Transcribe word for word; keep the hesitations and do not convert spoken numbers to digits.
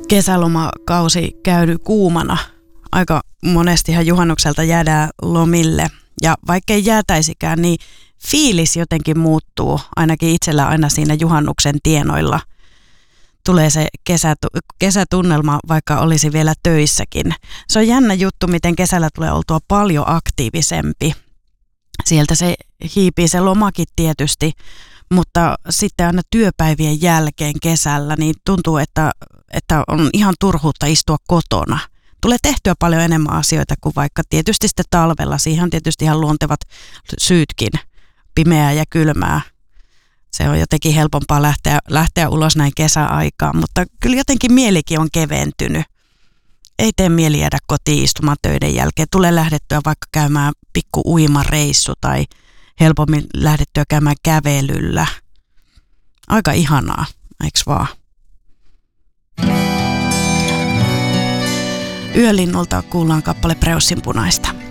kesälomakausi käydy kuumana. Aika monestihan juhannukselta jäädään lomille ja vaikkei jäätäisikään, niin fiilis jotenkin muuttuu ainakin itsellä aina siinä juhannuksen tienoilla. Tulee se kesätu- kesätunnelma, vaikka olisi vielä töissäkin. Se on jännä juttu, miten kesällä tulee oltua paljon aktiivisempi. Sieltä se hiipii se lomakin tietysti, mutta sitten aina työpäivien jälkeen kesällä niin tuntuu, että, että on ihan turhuutta istua kotona. Tulee tehtyä paljon enemmän asioita kuin vaikka tietysti sitten talvella. Siihen on tietysti ihan luontevat syytkin, pimeää ja kylmää. Se on jotenkin helpompaa lähteä, lähteä ulos näin kesäaikaan, mutta kyllä jotenkin mielikin on keventynyt. Ei tee mieli jäädä kotiin istumaan töiden jälkeen. Tulee lähdettyä vaikka käymään pikku uimareissu tai helpommin lähdettyä käymään kävelyllä. Aika ihanaa, eiks vaan? Yölinnulta kuullaan kappale Preussin punaista.